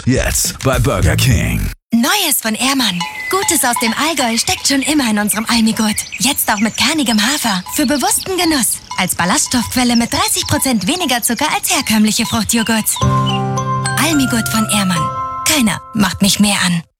Joghurt. Jetzt bei Burger King. Neues von Ehrmann. Gutes aus dem Allgäu steckt schon immer in unserem Almigurt. Jetzt auch mit kernigem Hafer. Für bewussten Genuss. Als Ballaststoffquelle mit 30% weniger Zucker als herkömmliche Fruchtjoghurts. Almigurt von Ehrmann. Keiner macht mich mehr an.